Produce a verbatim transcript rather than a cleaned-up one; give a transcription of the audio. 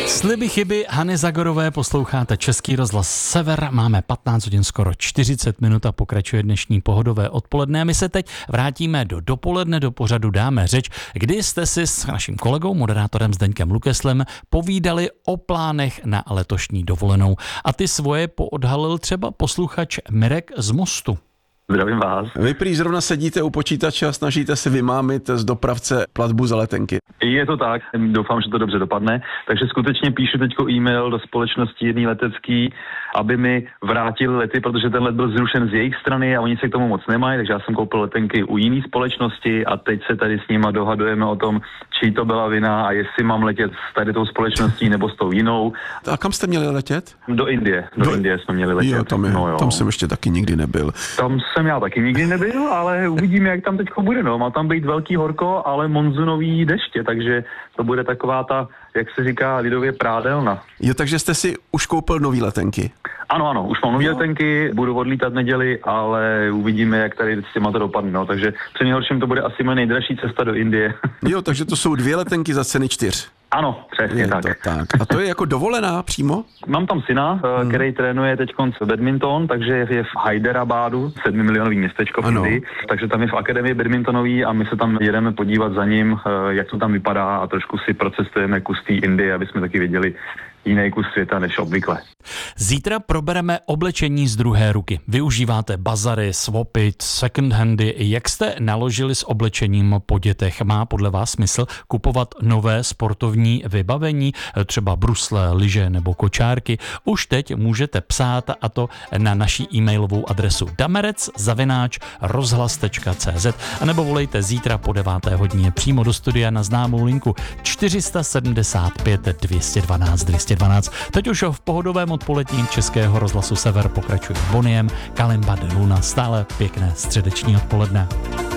Sliby chyby Hany Zagorové, posloucháte Český rozhlas Sever, máme patnáct hodin skoro čtyřicet minut a pokračuje dnešní pohodové odpoledne. My se teď vrátíme do dopoledne, do pořadu Dáme řeč, kdy jste si s naším kolegou, moderátorem Zdeňkem Lukeslem povídali o plánech na letošní dovolenou. A ty svoje poodhalil třeba posluchač Mirek z Mostu. Zdravím vás. Vy prý zrovna sedíte u počítače a snažíte se vymámit z dopravce platbu za letenky. Je to tak, doufám, že to dobře dopadne. Takže skutečně píšu teďko e-mail do společnosti jedný letecký, aby mi vrátili lety, protože ten let byl zrušen z jejich strany a oni se k tomu moc nemají, takže já jsem koupil letenky u jiné společnosti a teď se tady s nima dohadujeme o tom, čí to byla vina a jestli mám letět s tady tou společností nebo s tou jinou. A kam jste měli letět? Do Indie. Do, do... Indie jsme měli letět. Jo, tam, je, no, jo. tam jsem ještě taky nikdy nebyl. Tam jsem já taky nikdy nebyl, ale uvidíme, jak tam teďko bude. No. Má tam být velký horko, ale monzunový deště, takže to bude taková ta, jak se říká lidově, prádelna. Jo, takže jste si už koupil nový letenky? Ano, ano, už mám nový letenky, budu odlítat neděli, ale uvidíme, jak tady s těma to dopadne. No. Takže při nejhorším to bude asi moje nejdražší cesta do Indie. Jo, takže to jsou dvě letenky za ceny čtyř. Ano, přesně tak. To, tak. A to je jako dovolená přímo? Mám tam syna, hmm. který trénuje teď badminton, takže je v Hyderabadu, sedmi milionový městečko v Indii, takže tam je v akademii badmintonový a my se tam jedeme podívat za ním, jak to tam vypadá a trošku si procestujeme kus té Indie, aby jsme taky viděli jiný kus světa než obvykle. Zítra probereme oblečení z druhé ruky. Využíváte bazary, swapy, second handy. Jak jste naložili s oblečením po dětech? Má podle vás smysl kupovat nové sportovní vybavení, třeba brusle, lyže nebo kočárky? Už teď můžete psát, a to na naší e-mailovou adresu damerec zavináč rozhlas tečka cé zet a nebo volejte zítra po deváté hodině přímo do studia na známou linku čtyři sedmdesát pět dvě jedna dva dvě jedna dva. Teď už v pohodovém odpoledním Českého rozhlasu Sever pokračuje Boniem, Kalimba de Luna, stále pěkné středeční odpoledne.